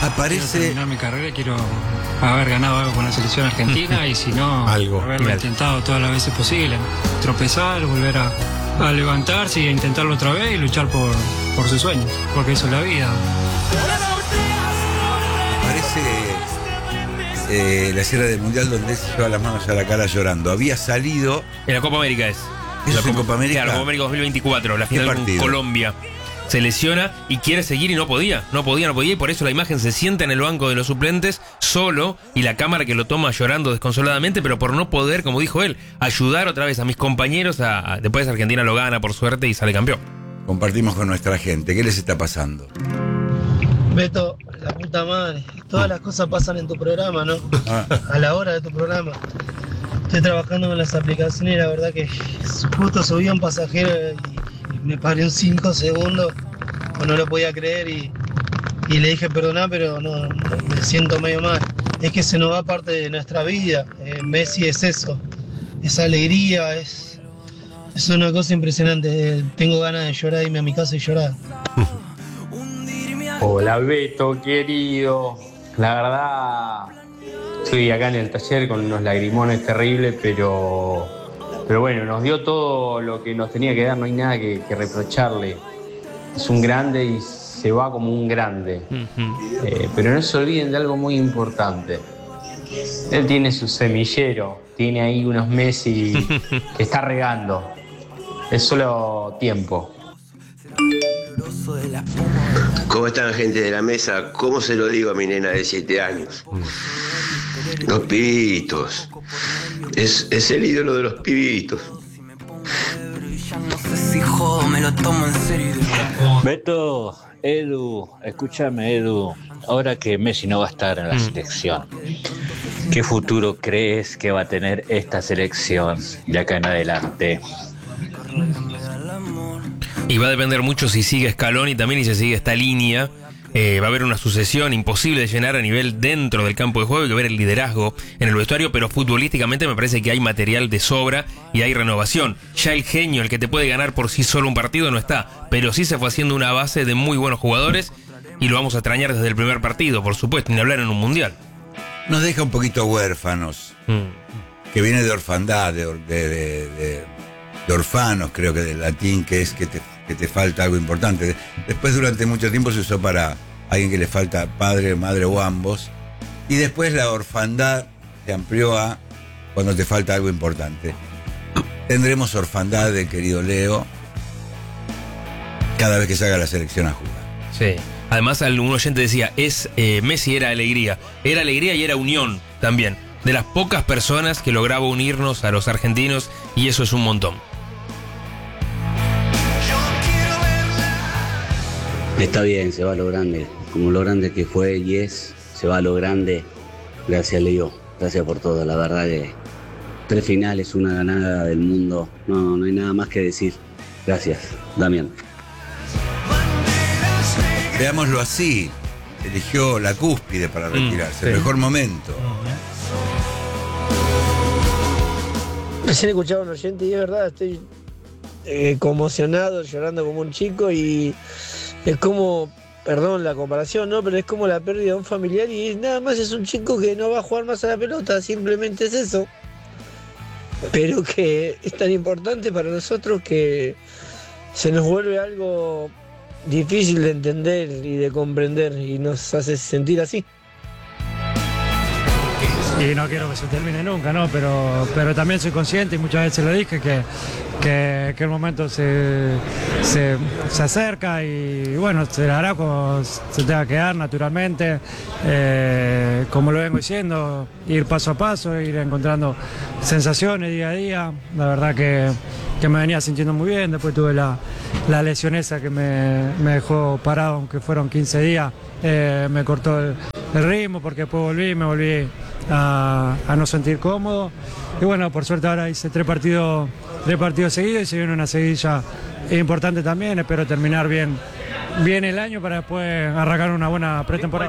Quiero terminar mi carrera, quiero haber ganado algo con la selección argentina y si no, haberlo intentado todas las veces posibles. Tropezar, volver a levantarse y a intentarlo otra vez y luchar por sus sueños, porque eso es la vida. Parece la escena del Mundial donde se lleva las manos a la cara llorando. Había salido... En la Copa América es. ¿Eso es en Copa América? Claro, Copa América 2024, la final con Colombia. Se lesiona y quiere seguir y no podía, y por eso la imagen se sienta en el banco de los suplentes solo y la cámara que lo toma llorando desconsoladamente, pero por no poder, como dijo él, ayudar otra vez a mis compañeros después Argentina lo gana por suerte y sale campeón. Compartimos con nuestra gente. ¿Qué les está pasando? Beto, la puta madre, todas las cosas pasan en tu programa, ¿no? A la hora de tu programa. Estoy trabajando con las aplicaciones y la verdad que justo subí a un pasajero y me paré un 5 segundos, no lo podía creer y le dije perdoná, pero no, me siento medio mal. Es que se nos va parte de nuestra vida. Messi es eso, esa alegría, es una cosa impresionante. Tengo ganas de llorar, irme a mi casa y llorar. Hola Beto, querido. La verdad, estoy acá en el taller con unos lagrimones terribles, pero bueno, nos dio todo lo que nos tenía que dar, no hay nada que reprocharle. Es un grande y se va como un grande. Pero no se olviden de algo muy importante. Él tiene su semillero, tiene ahí unos Messi que está regando. Es solo tiempo. ¿Cómo están, gente de la mesa? ¿Cómo se lo digo a mi nena de 7 años? Los pibitos. Es el ídolo de los pibitos. Beto, Edu, escúchame, Edu. Ahora que Messi no va a estar en la selección, ¿qué futuro crees que va a tener esta selección de acá en adelante? Y va a depender mucho si sigue Scaloni también y si sigue esta línea. Va a haber una sucesión imposible de llenar a nivel dentro del campo de juego. Hay que ver el liderazgo en el vestuario, pero futbolísticamente me parece que hay material de sobra y hay renovación. Ya el genio, el que te puede ganar por sí solo un partido, no está, pero sí se fue haciendo una base de muy buenos jugadores y lo vamos a extrañar desde el primer partido, por supuesto, ni hablar en un mundial. Nos deja un poquito huérfanos, que viene de orfandad, de orfanos, creo que del latín, que es que te falta algo importante. Después durante mucho tiempo se usó para alguien que le falta padre, madre o ambos. Y después la orfandad se amplió a cuando te falta algo importante. Tendremos orfandad del querido Leo cada vez que salga la selección a jugar. Sí. Además, un oyente decía, Messi era alegría y era unión también. De las pocas personas que lograba unirnos a los argentinos, y eso es un montón. Está bien, se va a lo grande, como lo grande que fue y es, se va a lo grande. Gracias, Leo, gracias por todo, la verdad que 3 finales, una ganada del mundo, no hay nada más que decir. Gracias, Damián. Veámoslo así, eligió la cúspide para retirarse, el mejor momento. Recién escuchaba a un oyente y es verdad, estoy conmocionado, llorando como un chico y es como, perdón la comparación, ¿no? Pero es como la pérdida de un familiar y nada más es un chico que no va a jugar más a la pelota, simplemente es eso. Pero que es tan importante para nosotros que se nos vuelve algo difícil de entender y de comprender y nos hace sentir así. Y no quiero que se termine nunca, ¿no? Pero también soy consciente y muchas veces lo dije que el momento se acerca y bueno, se hará como se tenga que dar naturalmente, como lo vengo diciendo, ir paso a paso, ir encontrando sensaciones día a día. La verdad que me venía sintiendo muy bien, después tuve la lesión esa que me dejó parado, aunque fueron 15 días, me cortó el ritmo porque después me volví a no sentir cómodo y bueno, por suerte ahora hice 3 partidos seguidos y se viene una seguidilla importante también. Espero terminar bien el año para después arrancar una buena pretemporada.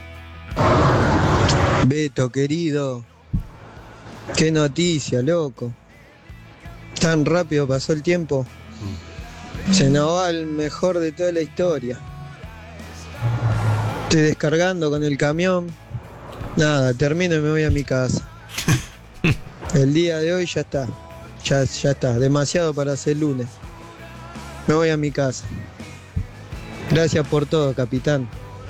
Beto, querido, qué noticia, loco. Tan rápido pasó el tiempo. Se nos va el mejor de toda la historia. Estoy descargando con el camión. Nada, termino y me voy a mi casa. El día de hoy ya está. Ya está. Demasiado para ser lunes. Me voy a mi casa. Gracias por todo, capitán.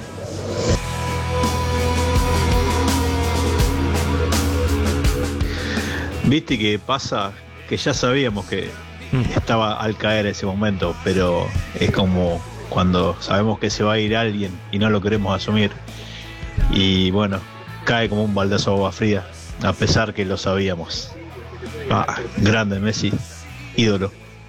Viste que pasa que ya sabíamos que estaba al caer ese momento, pero es como cuando sabemos que se va a ir alguien y no lo queremos asumir. Y bueno, cae como un baldazo de agua fría, a pesar que lo sabíamos. Grande Messi, ídolo.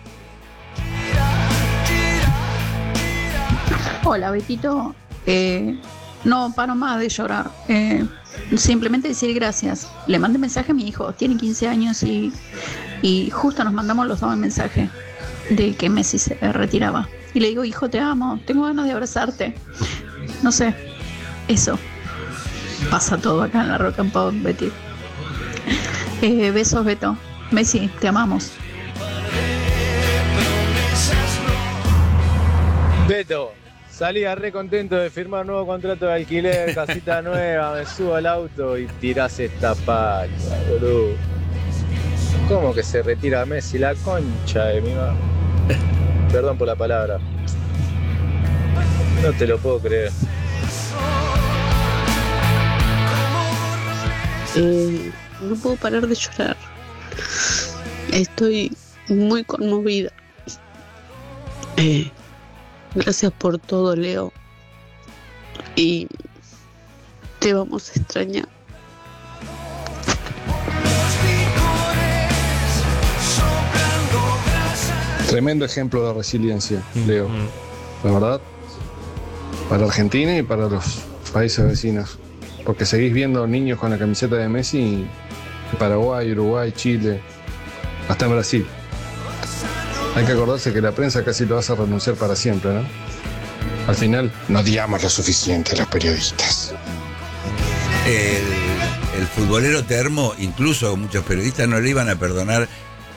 Hola, Betito. No paro más de llorar. Simplemente decir gracias. Le mandé mensaje a mi hijo, tiene 15 años y justo nos mandamos los dos el mensaje de que Messi se retiraba. Y le digo, hijo, te amo, tengo ganas de abrazarte. No sé, eso. Pasa todo acá en la Rock and Pop, Betty. Besos, Beto. Messi, te amamos. Beto, salía re contento de firmar nuevo contrato de alquiler, casita nueva, me subo al auto y tirás esta pacha, boludo. ¿Cómo que se retira Messi? La concha de mi madre. Perdón por la palabra. No te lo puedo creer. No puedo parar de llorar. Estoy muy conmovida. Gracias por todo, Leo. Y te vamos a extrañar. Tremendo ejemplo de resiliencia, Leo. La verdad, para Argentina y para los países vecinos. Porque seguís viendo niños con la camiseta de Messi en Paraguay, Uruguay, Chile, hasta en Brasil. Hay que acordarse que la prensa casi lo hace renunciar para siempre, ¿no? Al final, no digamos lo suficiente los periodistas. El futbolero termo, incluso muchos periodistas no le iban a perdonar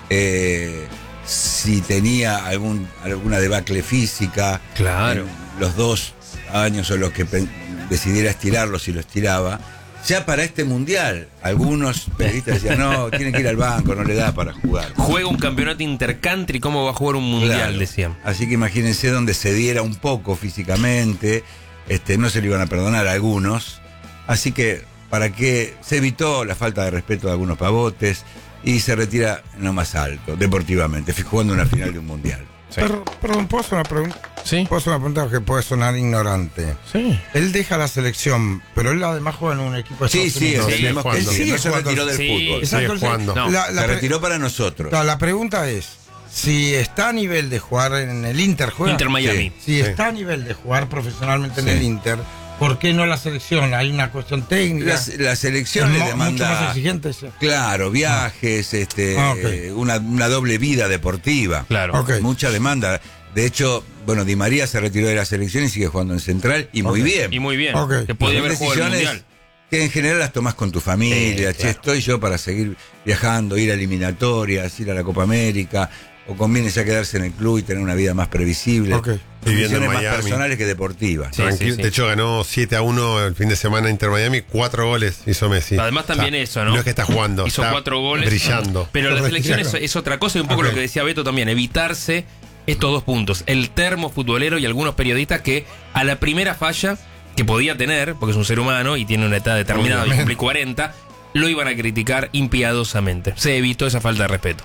si tenía alguna debacle física. Claro. Los 2 años o los que decidiera estirarlo, si lo estiraba. Ya para este mundial, algunos periodistas decían, no, tienen que ir al banco, no le da para jugar. Juega un campeonato intercountry, ¿cómo va a jugar un mundial? Claro. Decían. Así que imagínense donde se diera un poco físicamente, no se le iban a perdonar a algunos. Así que, para que se evitó la falta de respeto de algunos pavotes y se retira en lo más alto, deportivamente, jugando una final de un mundial. Sí. Perdón, ¿puedo hacer una pregunta? Sí. ¿Puedo hacer una pregunta que puede sonar ignorante? Sí. Él deja la selección, pero él además juega en un equipo de Estados Unidos. Él sí, no se retiró del fútbol. Exacto, se retiró para nosotros. La pregunta es, si está a nivel de jugar en el Inter, ¿juega? Inter Miami. Si está a nivel de jugar profesionalmente en el Inter, ¿por qué no la selección? Hay una cuestión técnica. La selección le demanda mucho más exigente. Claro, viajes, una doble vida deportiva. Claro. Mucha demanda. De hecho, Di María se retiró de la selección y sigue jugando en Central y muy bien. Y muy bien. Que podía haber jugado el mundial. Que en general las tomás con tu familia. Claro. Estoy yo para seguir viajando, ir a eliminatorias, ir a la Copa América. O conviene ya quedarse en el club y tener una vida más previsible. Viviendo en más Miami. Personales que deportivas. Tranquilo. De hecho, ganó 7-1 el fin de semana Inter Miami, 4 goles hizo Messi. Además también eso, ¿no? No es que está jugando. Hizo 4 goles. Brillando. Pero la selección es otra cosa y un poco lo que decía Beto también, evitarse estos 2 puntos. El termo futbolero y algunos periodistas que a la primera falla que podía tener, porque es un ser humano y tiene una edad determinada y cumple 40, lo iban a criticar impiadosamente. Se evitó esa falta de respeto.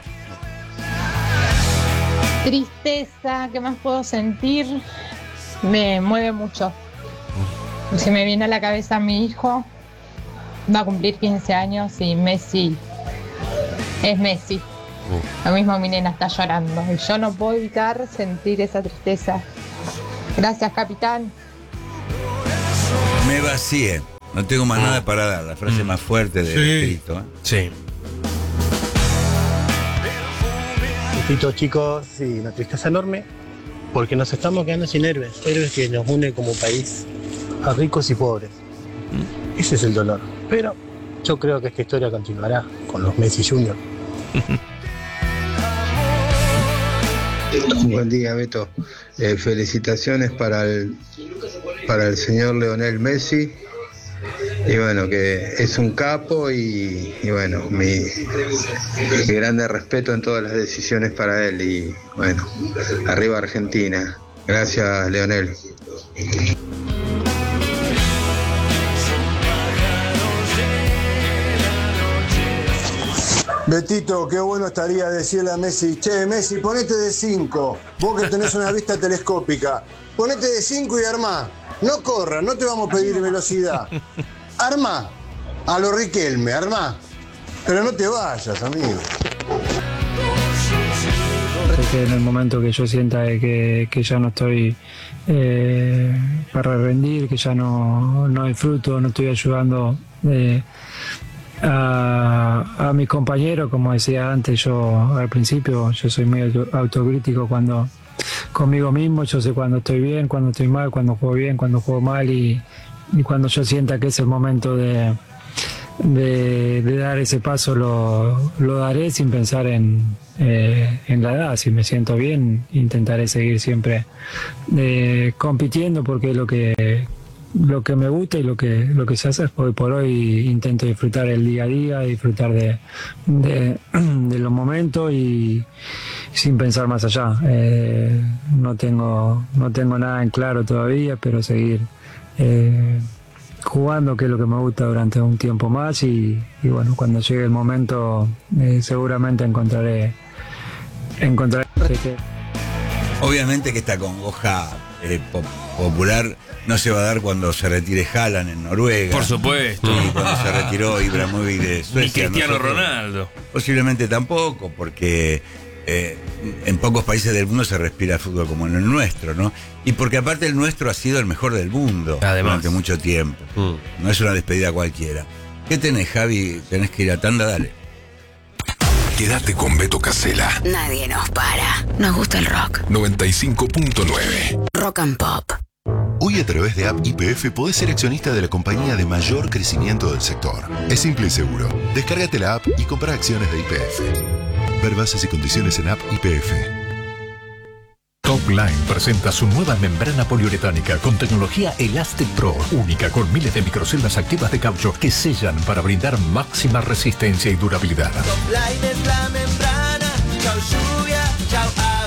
Tristeza, ¿qué más puedo sentir? Me mueve mucho. Se me viene a la cabeza mi hijo, va a cumplir 15 años y Messi es Messi. Lo mismo mi nena está llorando y yo no puedo evitar sentir esa tristeza. Gracias, capitán. Me vacié. No tengo más nada para dar. La frase más fuerte del escrito. Sí. Chicos, sí, una tristeza enorme porque nos estamos quedando sin héroes que nos une como país a ricos y pobres. Ese es el dolor, pero yo creo que esta historia continuará con los Messi Junior. Buen día, Beto. Felicitaciones para para el señor Lionel Messi. Y bueno, que es un capo y bueno, mi grande respeto en todas las decisiones para él. Y bueno, arriba Argentina. Gracias, Lionel. Betito, qué bueno estaría decirle a Messi: che, Messi, ponete de 5. Vos que tenés una vista telescópica, ponete de 5 y armá. No corra, no te vamos a pedir velocidad. Armá, a lo Riquelme, armá. Pero no te vayas, amigo. Que en el momento que yo sienta que ya no estoy para rendir, que ya no disfruto, no estoy ayudando a mis compañeros, como decía antes, yo al principio, yo soy muy autocrítico conmigo mismo. Yo sé cuando estoy bien, cuando estoy mal, cuando juego bien, cuando juego mal, y cuando yo sienta que es el momento de dar ese paso, lo daré sin pensar en la edad. Si me siento bien, intentaré seguir siempre compitiendo, porque es lo que me gusta y lo que se hace. Hoy por hoy intento disfrutar el día a día, disfrutar de los momentos y sin pensar más allá. No tengo nada en claro todavía, pero seguir jugando, que es lo que me gusta, durante un tiempo más, y bueno, cuando llegue el momento seguramente encontraré. Obviamente que esta congoja popular no se va a dar cuando se retire Haaland en Noruega. Por supuesto. Y cuando se retiró Ibrahimovic de Suecia. Ni Cristiano nosotros, Ronaldo. Posiblemente tampoco, porque en pocos países del mundo se respira fútbol como en el nuestro, ¿no? Y porque aparte el nuestro ha sido el mejor del mundo durante mucho tiempo. No es una despedida cualquiera. ¿Qué tenés, Javi? Tenés que ir a tanda, dale. Quédate con Beto Casella. Nadie nos para. Nos gusta el rock. 95.9. Rock and Pop. Hoy, a través de App YPF podés ser accionista de la compañía de mayor crecimiento del sector. Es simple y seguro. Descárgate la app y compra acciones de YPF. Ver bases y condiciones en App YPF. Topline presenta su nueva membrana poliuretánica con tecnología Elastic Pro, única con miles de microceldas activas de caucho que sellan para brindar máxima resistencia y durabilidad. Topline es la membrana, chau lluvia, chau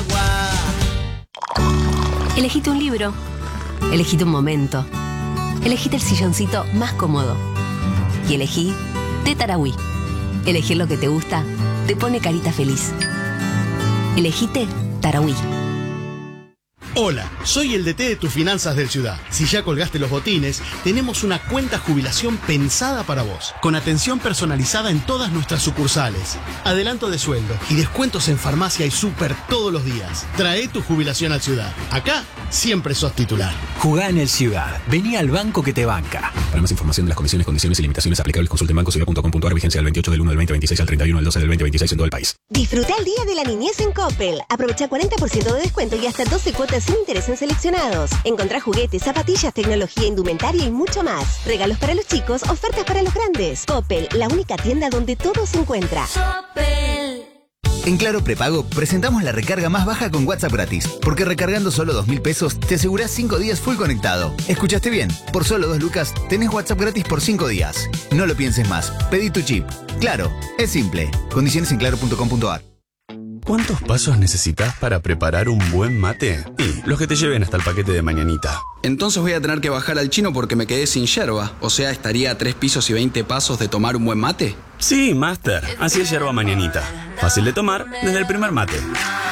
agua. Elegite un libro, elegite un momento, elegite el silloncito más cómodo y elegí Té Tarahui. Elegir lo que te gusta te pone carita feliz. Elegite Tarahui. Hola, soy el DT de tus finanzas del Ciudad. Si ya colgaste los botines, tenemos una cuenta jubilación pensada para vos, con atención personalizada en todas nuestras sucursales, adelanto de sueldo y descuentos en farmacia y súper todos los días. Trae tu jubilación al Ciudad. Acá siempre sos titular. Jugá en el Ciudad. Vení al banco que te banca. Para más información de las condiciones, condiciones y limitaciones aplicables, consulte en bancociudad.com.ar. Vigencia del 28 del 1 del 2026 al 31 del 12 del 2026 en todo el país. Disfruta el Día de la Niñez en Coppel. Aprovecha 40% de descuento y hasta 12 cuotas sin interés en seleccionados. Encontrá juguetes, zapatillas, tecnología, indumentaria y mucho más. Regalos para los chicos, ofertas para los grandes. Coppel, la única tienda donde todo se encuentra. Coppel. En Claro Prepago presentamos la recarga más baja con WhatsApp gratis, porque recargando solo 2.000 pesos te asegurás 5 días full conectado. ¿Escuchaste bien? Por solo 2 lucas tenés WhatsApp gratis por 5 días. No lo pienses más. Pedí tu chip. Claro, es simple. Condiciones en claro.com.ar. ¿Cuántos pasos necesitas para preparar un buen mate? Y los que te lleven hasta el paquete de mañanita. Entonces voy a tener que bajar al chino porque me quedé sin yerba. O sea, estaría a 3 pisos y 20 pasos de tomar un buen mate. Sí, Master. Así es yerba mañanita. Fácil de tomar desde el primer mate.